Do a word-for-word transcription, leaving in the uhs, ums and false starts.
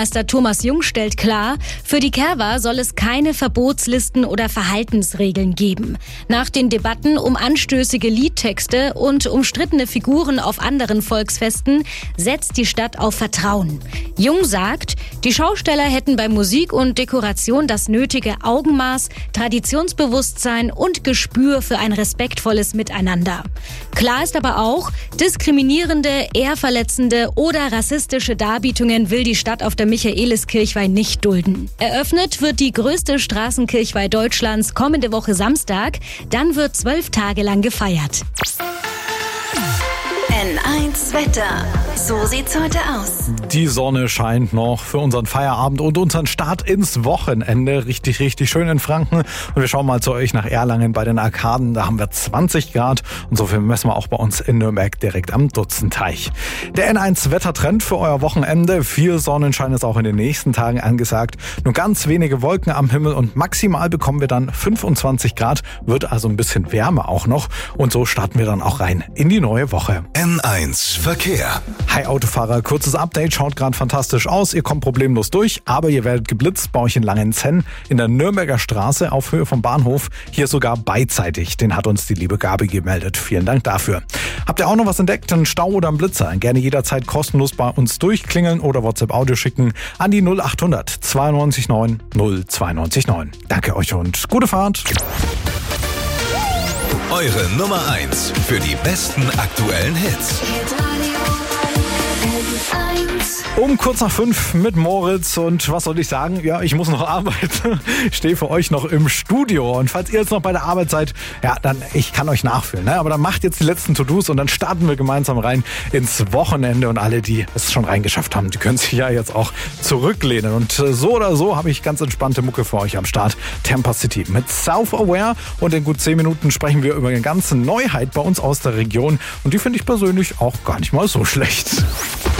Bürgermeister Thomas Jung stellt klar, für die Kerwa soll es keine Verbotslisten oder Verhaltensregeln geben. Nach den Debatten um anstößige Liedtexte und umstrittene Figuren auf anderen Volksfesten setzt die Stadt auf Vertrauen. Jung sagt, die Schausteller hätten bei Musik und Dekoration das nötige Augenmaß, Traditionsbewusstsein und Gespür für ein respektvolles Miteinander. Klar ist aber auch, diskriminierende, ehrverletzende oder rassistische Darbietungen will die Stadt auf der Michaeliskirchweih nicht dulden. Eröffnet wird die größte Straßenkirchweih Deutschlands kommende Woche Samstag. Dann wird zwölf Tage lang gefeiert. N eins Wetter. So sieht's heute aus. Die Sonne scheint noch für unseren Feierabend und unseren Start ins Wochenende. Richtig, richtig schön in Franken. Und wir schauen mal zu euch nach Erlangen bei den Arkaden. Da haben wir zwanzig Grad und so viel messen wir auch bei uns in Nürnberg direkt am Dutzenteich. Der N eins Wettertrend für euer Wochenende. Viel Sonnenschein ist auch in den nächsten Tagen angesagt. Nur ganz wenige Wolken am Himmel und maximal bekommen wir dann fünfundzwanzig Grad. Wird also ein bisschen wärmer auch noch. Und so starten wir dann auch rein in die neue Woche. N eins Verkehr. Hi Autofahrer, kurzes Update, schaut gerade fantastisch aus. Ihr kommt problemlos durch, aber ihr werdet geblitzt bei euch in Langenzenn in der Nürnberger Straße auf Höhe vom Bahnhof. Hier sogar beidseitig. Den hat uns die liebe Gabi gemeldet. Vielen Dank dafür. Habt ihr auch noch was entdeckt? Einen Stau oder einen Blitzer? Gerne jederzeit kostenlos bei uns durchklingeln oder WhatsApp-Audio schicken an die null acht hundert zweiundneunzig neun null zweiundneunzig neun. Danke euch und gute Fahrt. Eure Nummer eins für die besten aktuellen Hits. Um kurz nach fünf mit Moritz und was soll ich sagen? Ja, ich muss noch arbeiten. Ich stehe für euch noch im Studio und falls ihr jetzt noch bei der Arbeit seid, ja, dann ich kann euch nachfühlen. Ne? Aber dann macht jetzt die letzten To-Dos und dann starten wir gemeinsam rein ins Wochenende und alle, die es schon reingeschafft haben, die können sich ja jetzt auch zurücklehnen. Und so oder so habe ich ganz entspannte Mucke für euch am Start. Tampa City mit South Aware und in gut zehn Minuten sprechen wir über eine ganze Neuheit bei uns aus der Region und die finde ich persönlich auch gar nicht mal so schlecht.